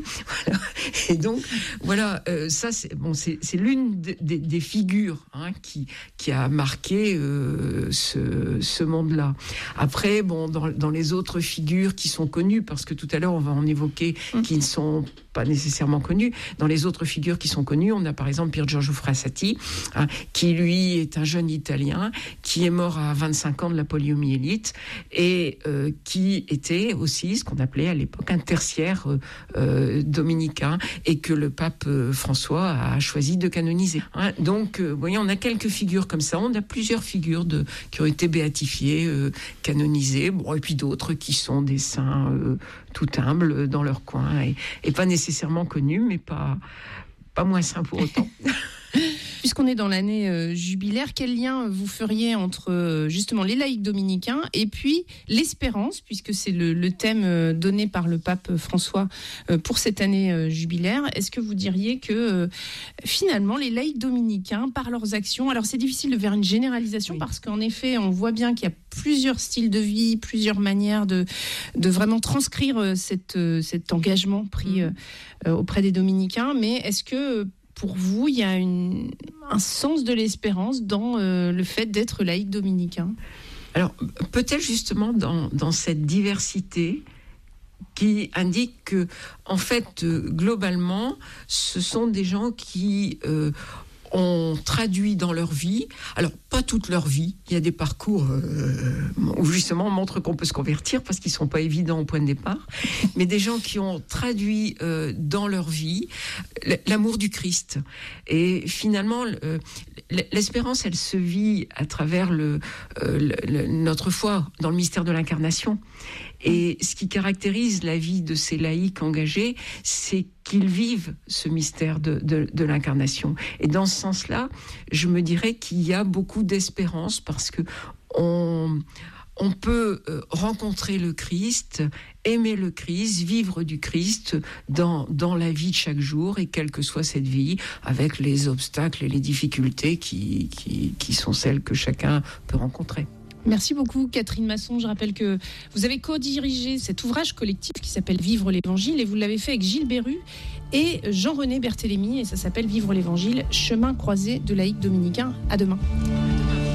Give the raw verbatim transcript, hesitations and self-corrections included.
Voilà. Et donc, voilà, euh, ça, c'est, bon, c'est, c'est l'une des, des, des figures hein, qui, qui a marqué euh, ce, ce monde-là. Après, bon, dans, dans les autres figures qui sont connues, parce que tout à l'heure, on va en évoquer mmh. qui ne sont pas nécessairement connues. Dans les autres figures qui sont connues, on a par exemple Pier Giorgio Frassati, hein, qui lui est un jeune Italien, qui est mort à vingt-cinq ans de la poliomyélite et euh, qui était aussi ce qu'on appelait à l'époque un tertiaire euh, euh, dominicain et que le pape euh, François a choisi de canoniser. Hein. Donc, euh, vous voyez, on a quelques figures comme ça. On a plusieurs figures de, qui ont été béatifiées, euh, canonisées, bon, et puis d'autres qui sont des saints euh, tout humbles dans leur coin et, et pas nécessairement connus, mais pas, pas moins saints pour autant. Puisqu'on est dans l'année euh, jubilaire, quel lien vous feriez entre euh, justement les laïcs dominicains et puis l'espérance, puisque c'est le, le thème euh, donné par le pape François euh, pour cette année euh, jubilaire. Est-ce que vous diriez que euh, finalement les laïcs dominicains, par leurs actions, alors c'est difficile de faire une généralisation oui. parce qu'en effet on voit bien qu'il y a plusieurs styles de vie, plusieurs manières de, de vraiment transcrire euh, cette, euh, cet engagement pris euh, euh, auprès des dominicains, mais est-ce que pour vous, il y a une, un sens de l'espérance dans euh, le fait d'être laïc dominicain ? Alors, peut-être justement dans, dans cette diversité qui indique que, en fait, euh, globalement, ce sont des gens qui euh, ont traduit dans leur vie, alors pas toute leur vie, il y a des parcours euh, où justement on montre qu'on peut se convertir parce qu'ils ne sont pas évidents au point de départ, mais des gens qui ont traduit euh, dans leur vie l'amour du Christ. Et finalement, euh, l'espérance, elle se vit à travers le, euh, le, notre foi dans le mystère de l'incarnation. Et ce qui caractérise la vie de ces laïcs engagés, c'est qu'ils vivent ce mystère de, de, de l'incarnation. Et dans ce sens-là, je me dirais qu'il y a beaucoup d'espérance parce que on, on peut rencontrer le Christ, aimer le Christ, vivre du Christ dans, dans la vie de chaque jour, et quelle que soit cette vie, avec les obstacles et les difficultés qui, qui, qui sont celles que chacun peut rencontrer. Merci beaucoup Catherine Masson. Je rappelle que vous avez co-dirigé cet ouvrage collectif qui s'appelle Vivre l'Évangile et vous l'avez fait avec Gilles Béru et Jean-René Berthélémy et ça s'appelle Vivre l'Évangile, chemin croisé de laïcs dominicains. À demain.